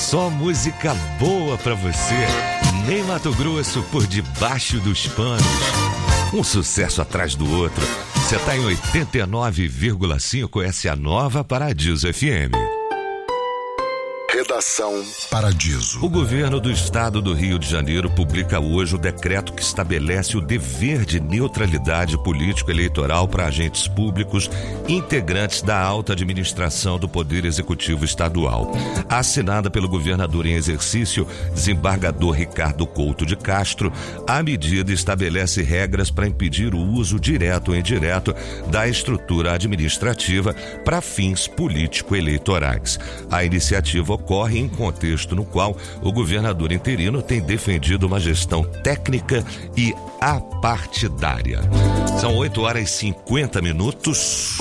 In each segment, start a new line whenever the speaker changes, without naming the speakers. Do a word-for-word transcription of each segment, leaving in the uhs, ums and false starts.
Só música boa pra você. Nem Mato Grosso por debaixo dos panos. Um sucesso atrás do outro. Você tá em oitenta e nove vírgula cinco, essa é a nova Paradiso F M.
Redação Paradiso.
O governo do estado do Rio de Janeiro publica hoje o decreto que estabelece o dever de neutralidade político-eleitoral para agentes públicos integrantes da alta administração do Poder Executivo Estadual. Assinada pelo governador em exercício, desembargador Ricardo Couto de Castro, a medida estabelece regras para impedir o uso direto ou indireto da estrutura administrativa para fins político-eleitorais. A iniciativa ocorre em contexto no qual o governador interino tem defendido uma gestão técnica e apartidária. São oito horas e cinquenta minutos.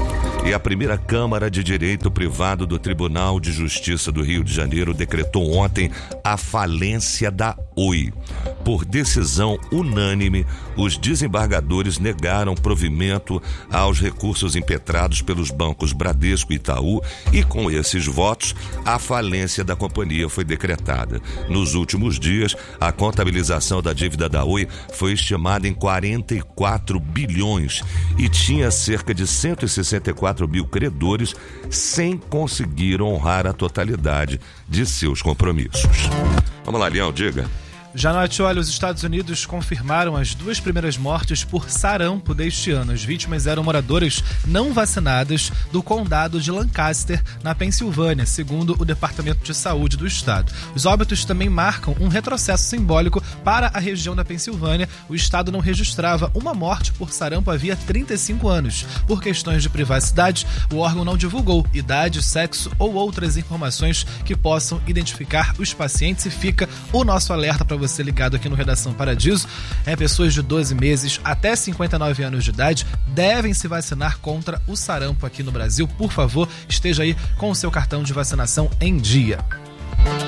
E a primeira Câmara de Direito Privado do Tribunal de Justiça do Rio de Janeiro decretou ontem a falência da Oi. Por decisão unânime, os desembargadores negaram provimento aos recursos impetrados pelos bancos Bradesco e Itaú e, com esses votos, a falência da companhia foi decretada. Nos últimos dias, a contabilização da dívida da Oi foi estimada em quarenta e quatro bilhões e tinha cerca de cento e sessenta e quatro mil credores sem conseguir honrar a totalidade de seus compromissos. Vamos lá, Leão, diga.
Janote, olha, os Estados Unidos confirmaram as duas primeiras mortes por sarampo deste ano. As vítimas eram moradoras não vacinadas do condado de Lancaster, na Pensilvânia, segundo o Departamento de Saúde do estado. Os óbitos também marcam um retrocesso simbólico para a região da Pensilvânia. O estado não registrava uma morte por sarampo havia trinta e cinco anos. Por questões de privacidade, o órgão não divulgou idade, sexo ou outras informações que possam identificar os pacientes, e fica o nosso alerta para você. Você ligado aqui no Redação Paradiso, é pessoas de doze meses até cinquenta e nove anos de idade devem se vacinar contra o sarampo aqui no Brasil. Por favor, esteja aí com o seu cartão de vacinação em dia.